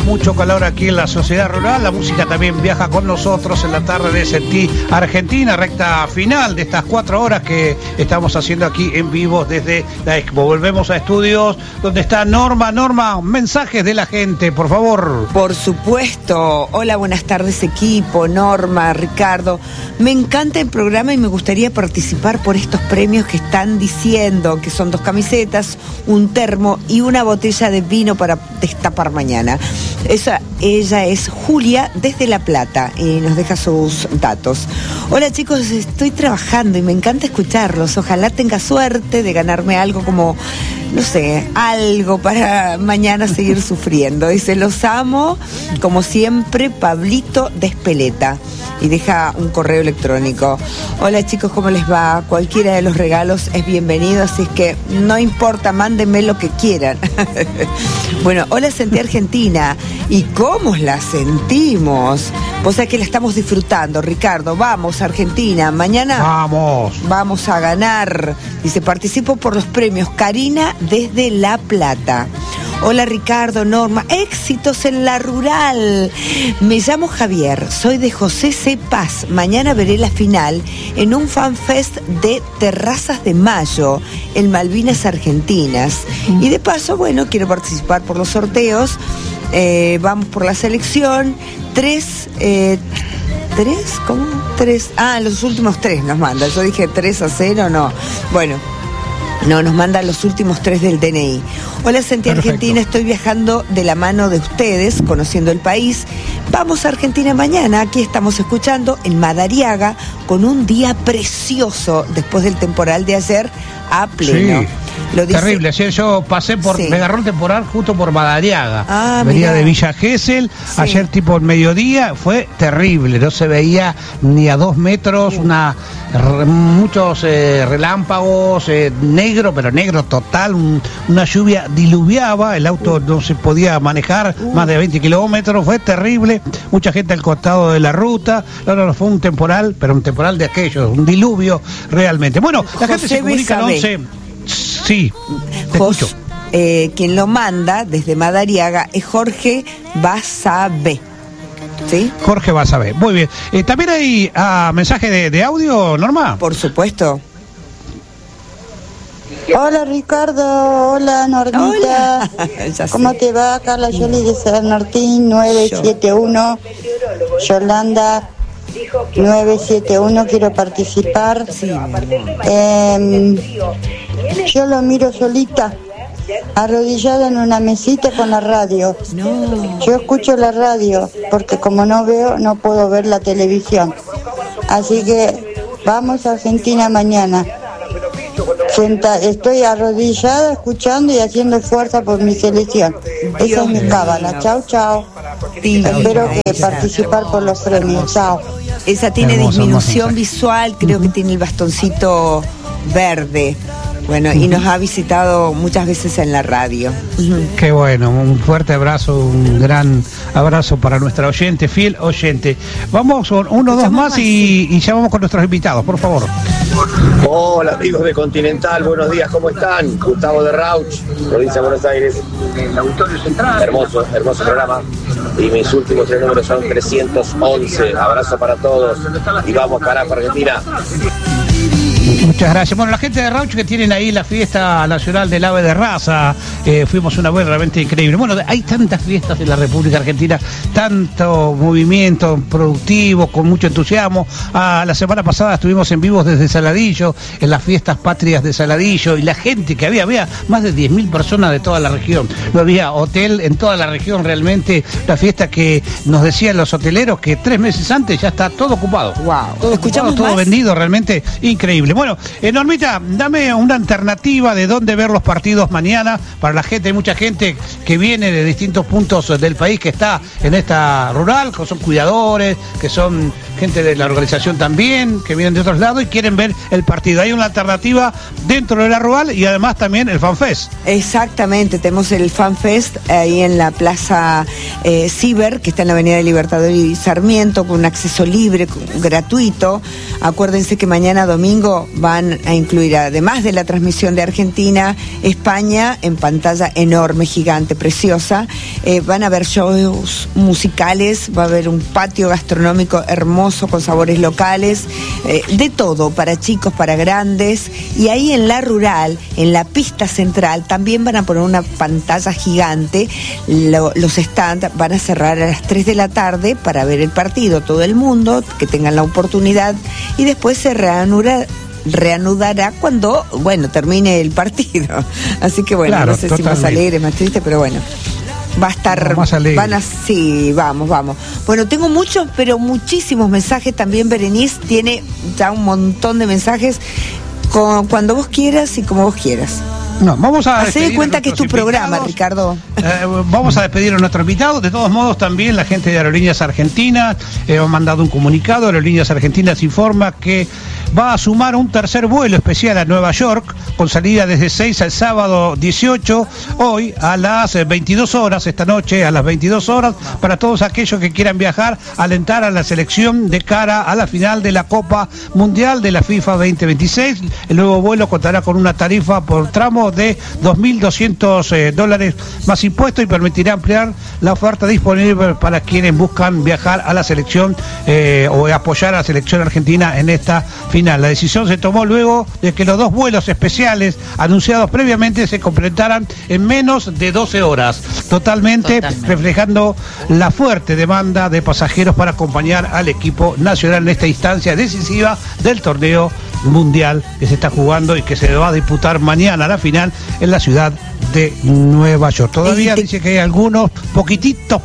mucho calor aquí en la sociedad rural. La música también viaja con nosotros en la tarde de Sentí Argentina, recta final de estas 4 horas que estamos haciendo aquí en vivo desde la Expo. Volvemos a estudios donde está Norma. Norma, mensajes de la gente, por favor. Por supuesto. Hola, buenas tardes equipo, Norma, Ricardo. Me encanta el programa y me gustaría participar por estos premios que están diciendo, que son 2 camisetas, un termo y una botella de vino para destapar mañana. Ella es Julia desde La Plata y nos deja sus datos. Hola chicos, estoy trabajando y me encanta escucharlos. Ojalá tenga suerte de ganarme algo como, no sé, algo para mañana seguir sufriendo. Dice, los amo, como siempre, Pablito de Espeleta. Y deja un correo electrónico. Hola chicos, ¿cómo les va? Cualquiera de los regalos es bienvenido, así es que no importa, mándenme lo que quieran. Bueno, hola Sentí Argentina. ¿Y cómo la sentimos? Vos sabés que la estamos disfrutando, Ricardo. Vamos, Argentina. Mañana vamos a ganar. Dice, participo por los premios. Karina desde La Plata. Hola Ricardo, Norma, éxitos en la rural. Me llamo Javier, soy de José C. Paz. Mañana veré la final en un fanfest de Terrazas de Mayo en Malvinas Argentinas. Y de paso, bueno, quiero participar por los sorteos. Vamos por la selección. 3, ¿cómo? 3, los últimos 3 nos manda. Yo dije 3-0, no. Bueno. No, nos manda los últimos 3 del DNI. Hola Sentí Argentina, estoy viajando de la mano de ustedes, conociendo el país. Vamos a Argentina mañana, aquí estamos escuchando en Madariaga, con un día precioso después del temporal de ayer a pleno. Sí. Lo dice... Terrible, ayer yo pasé por, me agarró el temporal justo por Madariaga, venía de Villa Gesell, ayer tipo el mediodía, fue terrible, no se veía ni a 2 metros, muchos relámpagos, negro, pero negro total, una lluvia diluviaba, el auto no se podía manejar, más de 20 kilómetros, fue terrible, mucha gente al costado de la ruta, no fue un temporal, pero un temporal de aquellos, un diluvio realmente. Bueno, la gente se comunica al 11... Sí, te escucho. Quien lo manda desde Madariaga es Jorge Basabe. ¿Sí? Jorge Basabe, muy bien. ¿También hay mensaje de audio, Norma? Por supuesto. Hola Ricardo, hola Normita. Hola. ¿Cómo te va? Carla Yoli de San Martín, 971. Yolanda 971, quiero participar. Sí. Yo lo miro solita, arrodillada en una mesita con la radio. No. Yo escucho la radio, porque como no veo, no puedo ver la televisión. Así que vamos a Argentina mañana. Estoy arrodillada, escuchando y haciendo fuerza por mi selección. Esa es mi cábala. Chau, chau. Espero que participar por los premios. Chao. Esa tiene disminución visual, creo que tiene el bastoncito verde. Bueno, y nos ha visitado muchas veces en la radio. Qué bueno, un fuerte abrazo, un gran abrazo para nuestra oyente, fiel oyente. Vamos con 1, 2 más y ya vamos con nuestros invitados, por favor. Hola amigos de Continental, buenos días, ¿cómo están? Gustavo de Rauch, provincia de Buenos Aires. El Auditorio Central. Hermoso programa. Y mis últimos 3 números son 311. Abrazo para todos. Y vamos, carajo, Argentina. Muchas gracias. Bueno, la gente de Rauch que tienen ahí la fiesta nacional del ave de raza, fuimos una vez realmente increíble. Bueno, hay tantas fiestas en la República Argentina, tanto movimiento productivo, con mucho entusiasmo. La semana pasada estuvimos en vivo desde Saladillo, en las fiestas patrias de Saladillo, y la gente que había más de 10.000 personas de toda la región. No había hotel en toda la región, realmente una fiesta que nos decían los hoteleros que 3 meses antes ya está todo ocupado. Wow. Todo ocupado, todo vendido, realmente increíble. Bueno, Normita, dame una alternativa de dónde ver los partidos mañana para la gente. Hay mucha gente que viene de distintos puntos del país que está en esta rural, que son cuidadores, que son gente de la organización también, que vienen de otros lados y quieren ver el partido. Hay una alternativa dentro de la Rural y además también el FanFest. Exactamente, tenemos el FanFest ahí en la Plaza Ciber, que está en la Avenida de Libertador y Sarmiento, con un acceso libre, gratuito. Acuérdense que mañana domingo van a incluir, además de la transmisión de Argentina, España, en pantalla enorme, gigante, preciosa. Van a haber shows musicales, va a haber un patio gastronómico hermoso con sabores locales, de todo, para chicos, para grandes. Y ahí en la Rural, en la pista central, también van a poner una pantalla gigante. Los stands van a cerrar a las 3 de la tarde para ver el partido, todo el mundo, que tengan la oportunidad, y después se reanudará cuando, bueno, termine el partido. Así que bueno, claro, no sé totalmente. Si más alegre, más triste, pero bueno, va a estar, sí, vamos. Bueno, tengo muchos, pero muchísimos mensajes. También Berenice tiene ya un montón de mensajes, cuando vos quieras y como vos quieras. No, vamos a hacer de cuenta que es tu programa, Ricardo. Vamos a despedir a nuestro invitado. De todos modos, también la gente de Aerolíneas Argentinas ha mandado un comunicado. Aerolíneas Argentinas informa que va a sumar un tercer vuelo especial a Nueva York, con salida desde 6 al sábado 18, hoy a las 22 horas, esta noche a las 22 horas, para todos aquellos que quieran viajar, alentar a la selección de cara a la final de la Copa Mundial de la FIFA 2026. El nuevo vuelo contará con una tarifa por tramo de $2.200 más impuestos y permitirá ampliar la oferta disponible para quienes buscan viajar a la selección o apoyar a la selección argentina en esta final. La decisión se tomó luego de que los dos vuelos especiales anunciados previamente se completaran en menos de 12 horas, totalmente reflejando la fuerte demanda de pasajeros para acompañar al equipo nacional en esta instancia decisiva del torneo mundial que se está jugando y que se va a disputar mañana la final en la ciudad de Nueva York. Todavía dice que hay algunos poquititos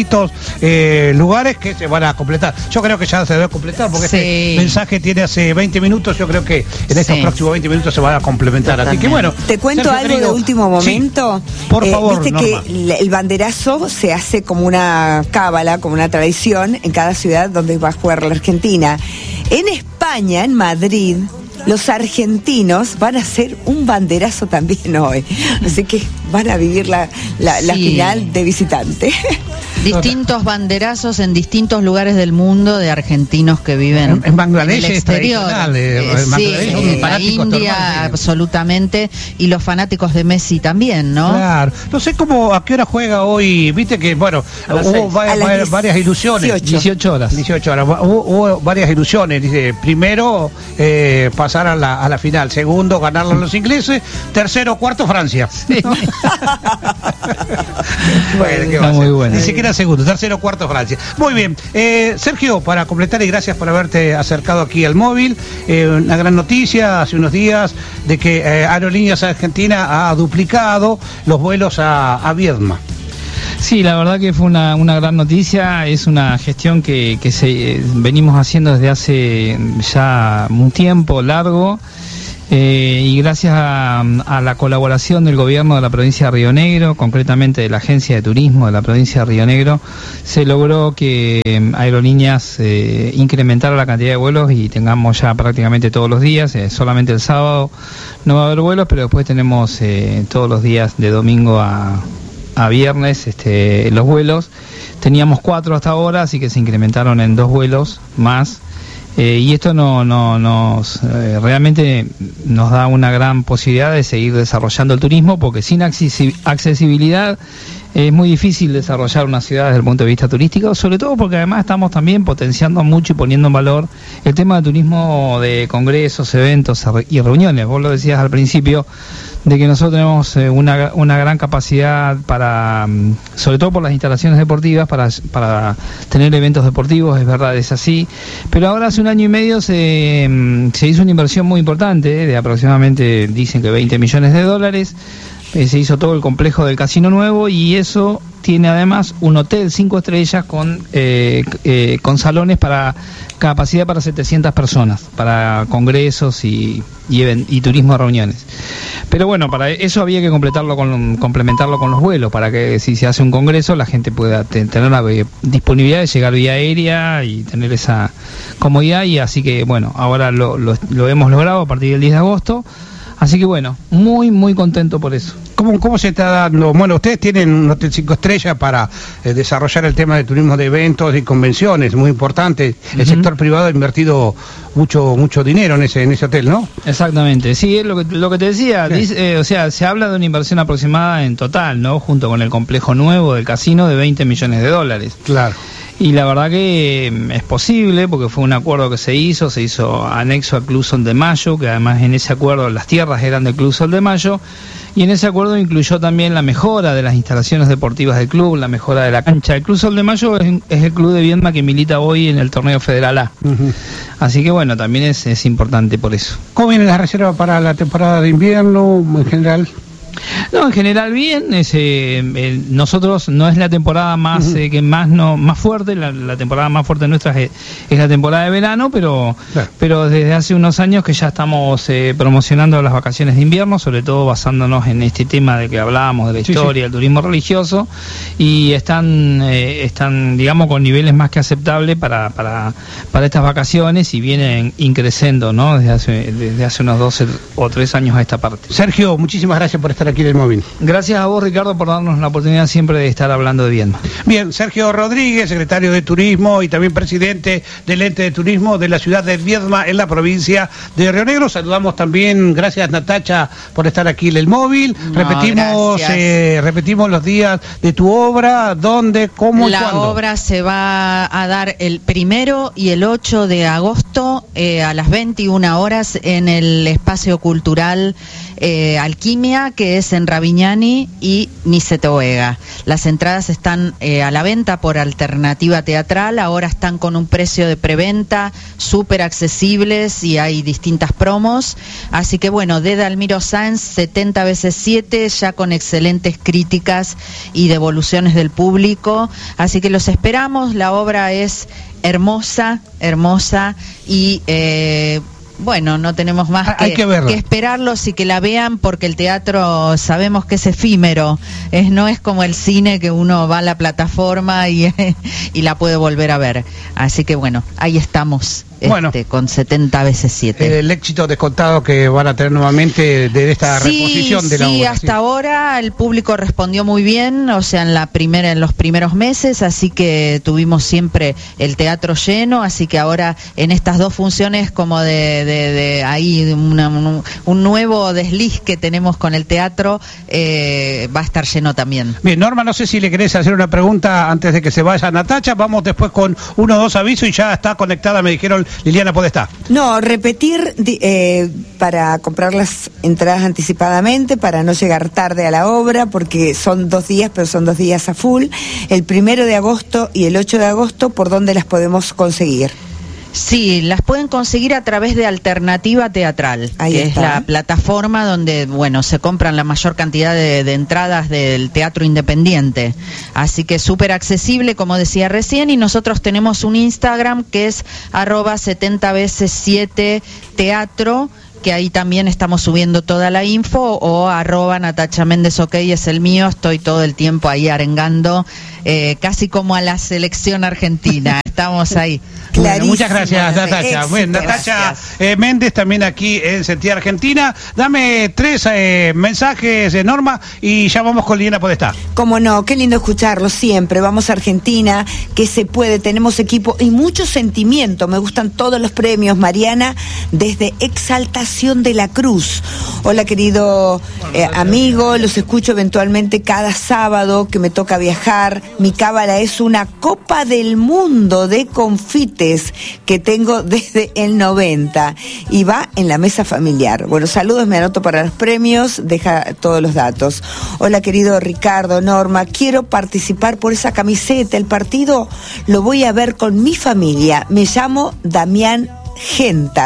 lugares que se van a completar. Yo creo que ya se debe completar porque este mensaje tiene hace 20 minutos. Yo creo que en estos próximos 20 minutos se van a complementar. Así que bueno. Te cuento Sergio, algo de último momento. Sí, por favor, viste Norma, que el banderazo se hace como una cábala, como una tradición en cada ciudad donde va a jugar la Argentina. En España, en Madrid, los argentinos van a hacer un banderazo también hoy. Así que van a vivir la final de visitante. Distintos banderazos en distintos lugares del mundo de argentinos que viven en Bangladesh, en el exterior. En la India, absolutamente, y los fanáticos de Messi también, ¿no? Claro. No sé a qué hora juega hoy. Viste que, bueno, hubo varias ilusiones. 18 horas. Hubo varias ilusiones. Dice, primero pasar a la final, segundo ganarlo a los ingleses, tercero, cuarto Francia. Sí. Bueno, ¿qué va a hacer? Muy bueno. Ni siquiera segundo, tercero, cuarto Francia. Muy bien. Sergio, para completar, y gracias por haberte acercado aquí al móvil, una gran noticia hace unos días de que Aerolíneas Argentina ha duplicado los vuelos a Viedma. Sí, la verdad que fue una gran noticia. Es una gestión que venimos haciendo desde hace ya un tiempo largo. Y gracias a la colaboración del gobierno de la provincia de Río Negro, concretamente de la Agencia de Turismo de la provincia de Río Negro, se logró que Aerolíneas incrementara la cantidad de vuelos y tengamos ya prácticamente todos los días. Solamente el sábado no va a haber vuelos, pero después tenemos todos los días de domingo a viernes los vuelos. Teníamos 4 hasta ahora, así que se incrementaron en 2 vuelos más. Y esto realmente nos da una gran posibilidad de seguir desarrollando el turismo, porque sin accesibilidad es muy difícil desarrollar una ciudad desde el punto de vista turístico, sobre todo porque además estamos también potenciando mucho y poniendo en valor el tema de turismo de congresos, eventos y reuniones. Vos lo decías al principio, de que nosotros tenemos una gran capacidad para, sobre todo por las instalaciones deportivas, para tener eventos deportivos, es verdad, es así, pero ahora hace 1 año y medio se hizo una inversión muy importante, de aproximadamente, dicen que $20 millones, se hizo todo el complejo del Casino Nuevo, y eso tiene además un hotel 5 estrellas con salones para capacidad para 700 personas, para congresos y turismo de reuniones. Pero bueno, para eso había que complementarlo con los vuelos, para que si se hace un congreso la gente pueda tener la disponibilidad de llegar vía aérea y tener esa comodidad, y así que bueno, ahora lo hemos logrado a partir del 10 de agosto. Así que bueno, muy muy contento por eso. ¿Cómo se está dando? Bueno, ustedes tienen un hotel 5 estrellas para desarrollar el tema de turismo de eventos y convenciones, muy importante. El sector privado ha invertido mucho dinero en ese hotel, ¿no? Exactamente, sí, es lo que te decía. O sea, se habla de una inversión aproximada en total, ¿no? Junto con el complejo nuevo del casino, de $20 millones. Claro. Y la verdad que es posible, porque fue un acuerdo que se hizo anexo al Club Sol de Mayo, que además en ese acuerdo las tierras eran del Club Sol de Mayo, y en ese acuerdo incluyó también la mejora de las instalaciones deportivas del club, la mejora de la cancha. El Club Sol de Mayo es el club de Viedma que milita hoy en el torneo Federal A. Así que bueno, también es importante por eso. ¿Cómo viene la reserva para la temporada de invierno en general? No, en general bien. Nosotros no es la temporada más más fuerte. La temporada más fuerte nuestra es la temporada de verano, pero desde hace unos años que ya estamos promocionando las vacaciones de invierno, sobre todo basándonos en este tema de que hablábamos de la historia, el turismo religioso, y están digamos con niveles más que aceptables para estas vacaciones, y vienen increciendo, ¿no? Desde hace unos 12 o 3 años a esta parte. Sergio, muchísimas gracias por estar aquí en el móvil. Gracias a vos, Ricardo, por darnos la oportunidad siempre de estar hablando de Viedma. Bien, Sergio Rodríguez, secretario de Turismo y también presidente del ente de turismo de la ciudad de Viedma, en la provincia de Río Negro. Saludamos también, gracias Natacha por estar aquí en el móvil. Repetimos los días de tu obra, dónde, cómo y cuándo. La obra se va a dar el 1 y el 8 de agosto a las 21 horas en el espacio cultural Alquimia, que es en Raviñani y Niceto-Vega. Las entradas están a la venta por Alternativa Teatral, ahora están con un precio de preventa súper accesibles y hay distintas promos, así que bueno, de Dalmiro Sáenz 70 veces 7, ya con excelentes críticas y devoluciones del público, así que los esperamos. La obra es hermosa y bueno, no tenemos más que esperarlos y que la vean, porque el teatro sabemos que es efímero, no es como el cine que uno va a la plataforma y la puede volver a ver. Así que bueno, ahí estamos. Con 70 veces 7. El éxito descontado que van a tener nuevamente de esta reposición de la obra. Sí, hasta ahora el público respondió muy bien, o sea, en los primeros meses, así que tuvimos siempre el teatro lleno, así que ahora en estas 2 funciones como de ahí un nuevo desliz que tenemos con el teatro, va a estar lleno también. Bien, Norma, no sé si le querés hacer una pregunta antes de que se vaya Natacha. Vamos después con 1 o 2 avisos y ya está conectada, me dijeron. Liliana, ¿podés estar? No, repetir para comprar las entradas anticipadamente, para no llegar tarde a la obra, porque son 2 días, pero son 2 días a full. El 1 de agosto y el 8 de agosto, ¿por dónde las podemos conseguir? Sí, las pueden conseguir a través de Alternativa Teatral, que es la plataforma donde, bueno, se compran la mayor cantidad de entradas del teatro independiente. Así que súper accesible, como decía recién, y nosotros tenemos un Instagram que es @70 veces 7 teatro, que ahí también estamos subiendo toda la info, o @Natacha Méndez OK es el mío, estoy todo el tiempo ahí arengando, casi como a la selección argentina, estamos ahí. Bueno, muchas gracias, Natacha. Bueno, Natacha Méndez también aquí en Sentía Argentina. Dame 3 mensajes, Norma, y ya vamos con Liliana Podestá. Cómo no, qué lindo escucharlo siempre. Vamos a Argentina, que se puede, tenemos equipo y mucho sentimiento. Me gustan todos los premios. Mariana, desde Exaltación de la Cruz. Hola, querido amigo, los escucho eventualmente cada sábado que me toca viajar. Mi cábala es una Copa del Mundo de confites que tengo desde el 90 y va en la mesa familiar. Bueno, saludos, me anoto para los premios, deja todos los datos. Hola, querido Ricardo, Norma, quiero participar por esa camiseta. El partido lo voy a ver con mi familia. Me llamo Damián Genta.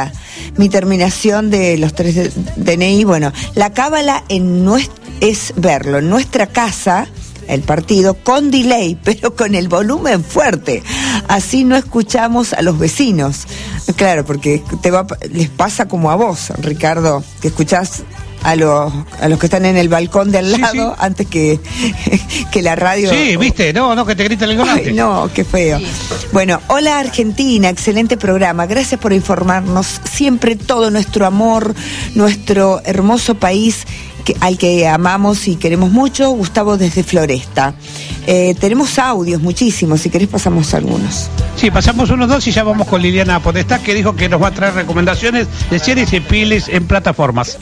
mi terminación de los 3 DNI. Bueno, la cábala es verlo en nuestra casa, el partido, con delay, pero con el volumen fuerte. Así no escuchamos a los vecinos. Claro, porque les pasa como a vos, Ricardo, que escuchás a los que están en el balcón de al lado, sí. Antes que la radio. Sí, viste, no, que te griten el golante. Ay, no, qué feo. Sí. Bueno, hola Argentina, excelente programa. Gracias por informarnos siempre todo nuestro amor, nuestro hermoso país al que amamos y queremos mucho. Gustavo desde Floresta. Tenemos audios muchísimos, si querés pasamos algunos. Sí, pasamos unos 2 y ya vamos con Liliana Podestá, que dijo que nos va a traer recomendaciones de series y pelis en plataformas.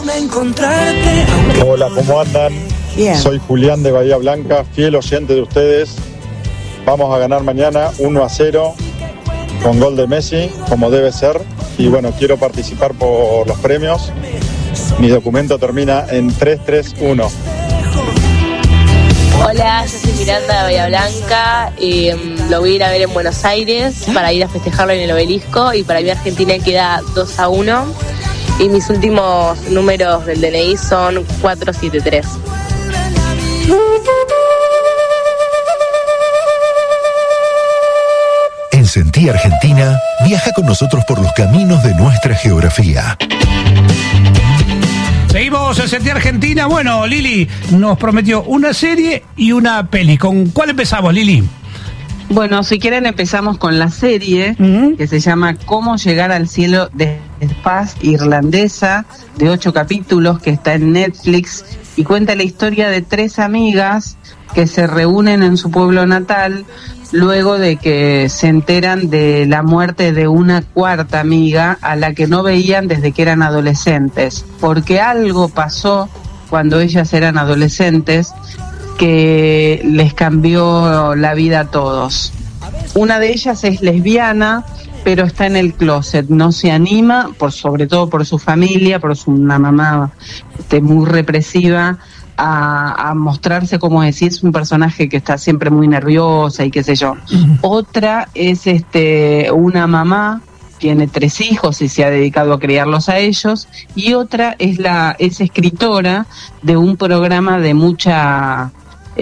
Hola, ¿cómo andan? Bien. Soy Julián de Bahía Blanca, fiel oyente de ustedes. Vamos a ganar mañana 1-0 con gol de Messi, como debe ser. Y bueno, quiero participar por los premios. Mi documento termina en 331. Hola, yo soy Miranda de Bahía Blanca, lo voy a ir a ver en Buenos Aires para ir a festejarlo en el Obelisco, y para mí Argentina queda 2-1 y mis últimos números del DNI son 473. En Sentí Argentina, viaja con nosotros por los caminos de nuestra geografía. Seguimos en Sentí Argentina. Bueno, Lili nos prometió una serie y una peli. ¿Con cuál empezamos, Lili? Bueno, si quieren empezamos con la serie, que se llama Cómo llegar al cielo de paz, irlandesa, de 8 capítulos, que está en Netflix, y cuenta la historia de 3 amigas que se reúnen en su pueblo natal luego de que se enteran de la muerte de una cuarta amiga a la que no veían desde que eran adolescentes, porque algo pasó cuando ellas eran adolescentes que les cambió la vida a todos. Una de ellas es lesbiana, pero está en el closet, no se anima, sobre todo por su familia, por una mamá muy represiva, a mostrarse, como decís, un personaje que está siempre muy nerviosa y qué sé yo. Otra es una mamá, tiene 3 hijos y se ha dedicado a criarlos a ellos, y otra es escritora de un programa de mucha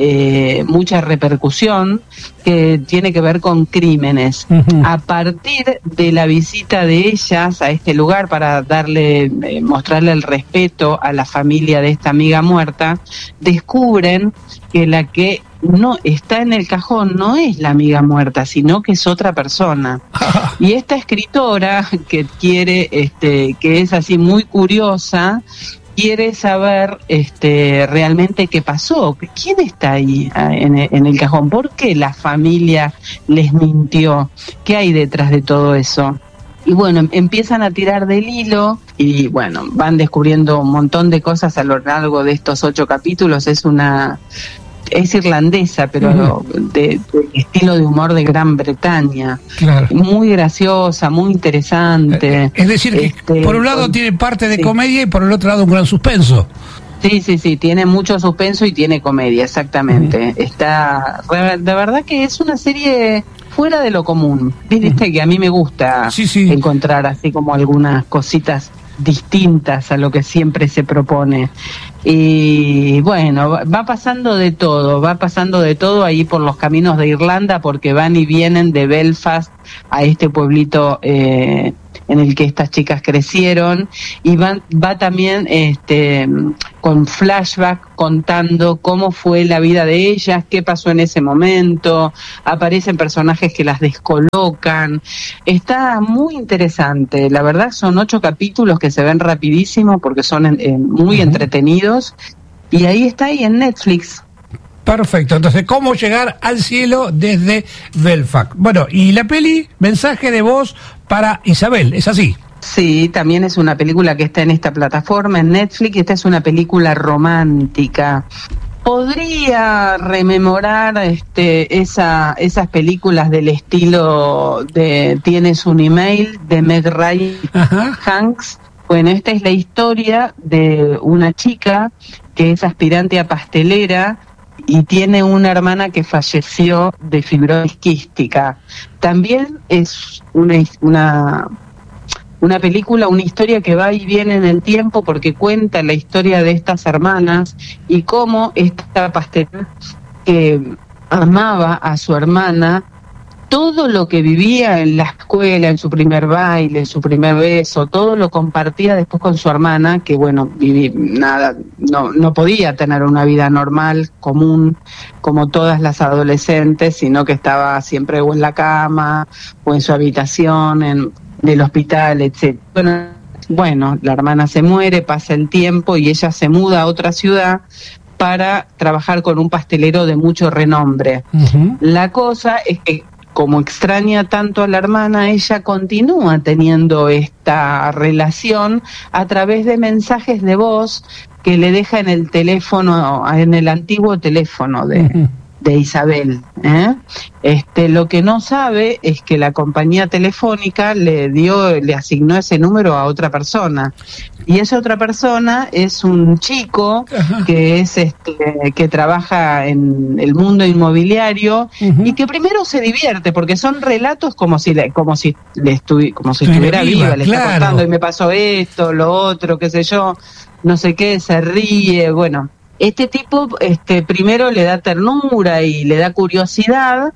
repercusión que tiene que ver con crímenes. A partir de la visita de ellas a este lugar para mostrarle el respeto a la familia de esta amiga muerta, descubren que la que no está en el cajón no es la amiga muerta, sino que es otra persona. Y esta escritora que quiere, que es así muy curiosa, quiere saber realmente qué pasó, quién está ahí en el cajón, por qué la familia les mintió, qué hay detrás de todo eso. Y bueno, empiezan a tirar del hilo y bueno, van descubriendo un montón de cosas a lo largo de estos 8 capítulos. Es irlandesa, pero de estilo de humor de Gran Bretaña. Claro. Muy graciosa, muy interesante. Es decir, que por un lado tiene parte de comedia y por el otro lado un gran suspenso. Sí, tiene mucho suspenso y tiene comedia, exactamente. De verdad que es una serie fuera de lo común. Viste que a mí me gusta encontrar así como algunas cositas distintas a lo que siempre se propone. Y bueno, va pasando de todo ahí por los caminos de Irlanda, porque van y vienen de Belfast a este pueblito en el que estas chicas crecieron, y va también con flashback contando cómo fue la vida de ellas, qué pasó en ese momento, aparecen personajes que las descolocan. Está muy interesante, la verdad. Son 8 capítulos que se ven rapidísimo porque son muy entretenidos, y ahí está, ahí en Netflix. Perfecto, entonces, ¿cómo llegar al cielo desde Belfast? Bueno, y la peli, Mensaje de voz para Isabel, ¿es así? Sí, también es una película que está en esta plataforma, en Netflix. Esta es una película romántica. Podría rememorar esas películas del estilo de Tienes un email, de Meg Ryan Hanks. Bueno, esta es la historia de una chica que es aspirante a pastelera y tiene una hermana que falleció de fibrosis quística. También es una una película, una historia que va y viene en el tiempo porque cuenta la historia de estas hermanas y cómo esta pastelera que amaba a su hermana, todo lo que vivía en la escuela, en su primer baile, en su primer beso, todo lo compartía después con su hermana, que bueno, no podía tener una vida normal, común, como todas las adolescentes, sino que estaba siempre o en la cama, o en su habitación, en el hospital, etc. Bueno, la hermana se muere, pasa el tiempo y ella se muda a otra ciudad para trabajar con un pastelero de mucho renombre. Uh-huh. La cosa es que, como extraña tanto a la hermana, ella continúa teniendo esta relación a través de mensajes de voz que le deja en el teléfono, en el antiguo teléfono de Isabel. Lo que no sabe es que la compañía telefónica le asignó ese número a otra persona. Y esa otra persona es un chico que es que trabaja en el mundo inmobiliario y que primero se divierte porque son relatos como si estuviera viva, le está contando y me pasó esto, lo otro, qué sé yo, no sé qué, se ríe, bueno. Este tipo primero le da ternura y le da curiosidad,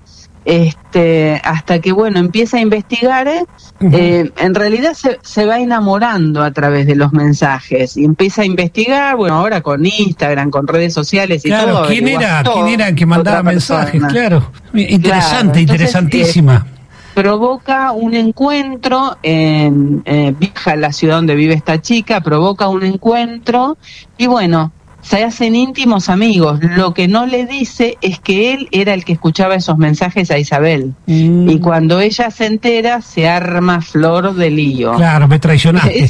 hasta que bueno, empieza a investigar, en realidad se va enamorando a través de los mensajes y empieza a investigar, bueno, ahora con Instagram, con redes sociales y todo. ¿Quién era el que mandaba mensajes? Claro, interesante, interesantísima. Provoca un encuentro viaja a la ciudad donde vive esta chica, provoca un encuentro y bueno, se hacen íntimos amigos. Lo que no le dice es que él era el que escuchaba esos mensajes a Isabel. Y cuando ella se entera, se arma flor de lío. Claro, me traicionaste.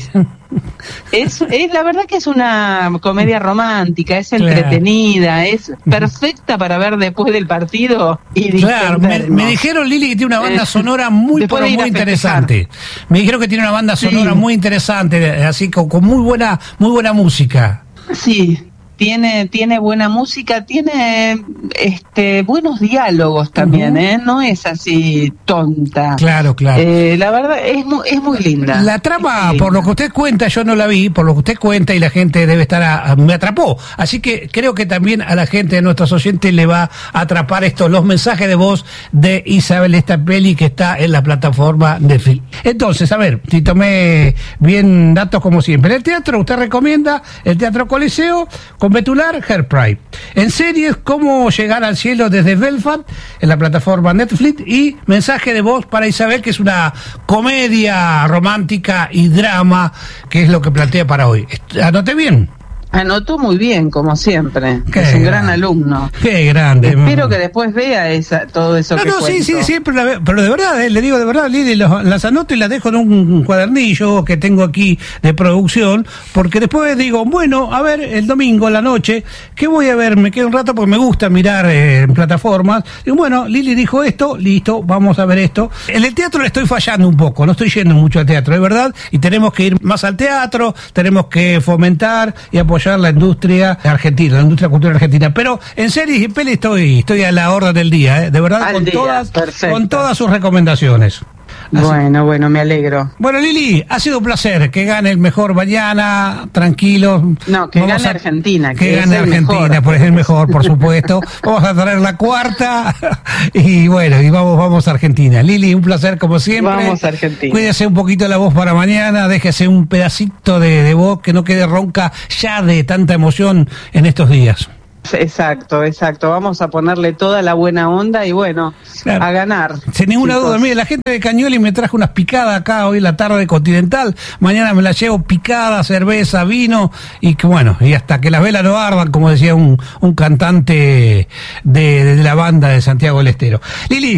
Es la verdad que es una comedia romántica, es entretenida, es perfecta para ver después del partido. Y claro, me dijeron, Lili, que tiene una banda sonora muy interesante. Me dijeron que tiene una banda sonora muy interesante, así con muy buena música. Sí. Tiene buena música, tiene buenos diálogos también, no es así tonta. Claro. La verdad es muy linda. La trama, por lo que usted cuenta, yo no la vi, por lo que usted cuenta y la gente debe estar, me atrapó. Así que creo que también a la gente de nuestros oyentes le va a atrapar los mensajes de voz de Isabel, esta peli que está en la plataforma Netflix. Entonces, a ver, si tomé bien datos como siempre. El teatro, usted recomienda el Teatro Coliseo, con Betular, Hairspray. En series, Cómo llegar al cielo desde Belfast, en la plataforma Netflix, y Mensaje de voz para Isabel, que es una comedia romántica y drama, que es lo que plantea para hoy. ¿Anoté bien? Anotó muy bien, como siempre. Es un gran alumno. Qué grande. Espero que después vea todo eso que cuento. Sí, siempre la veo. Pero de verdad, le digo de verdad, Lili, las anoto y las dejo en un cuadernillo que tengo aquí de producción, porque después digo, bueno, a ver, el domingo a la noche, ¿qué voy a ver? Me quedo un rato porque me gusta mirar en plataformas. Digo, bueno, Lili dijo esto, listo, vamos a ver esto. En el teatro le estoy fallando un poco, no estoy yendo mucho al teatro, es verdad, y tenemos que ir más al teatro, tenemos que fomentar y apoyar la industria argentina, la industria cultural argentina, pero en series y pelis estoy a la orden del día, de verdad, con todas sus recomendaciones. Bueno, me alegro. Bueno, Lili, ha sido un placer. Que gane el mejor mañana, tranquilo. No, que gane Argentina. Que gane Argentina, por el mejor, por supuesto. Vamos a traer la cuarta y bueno, y vamos a Argentina. Lili, un placer como siempre. Vamos a Argentina. Cuídese un poquito la voz para mañana, déjese un pedacito de voz que no quede ronca ya de tanta emoción en estos días. Exacto. Vamos a ponerle toda la buena onda y bueno, a ganar. Sin ninguna duda. Mire, la gente de Cañuelas me trajo unas picadas acá hoy en la tarde Continental. Mañana me las llevo picada, cerveza, vino y que bueno, y hasta que las velas no ardan, como decía un cantante de la banda de Santiago del Estero. Lili.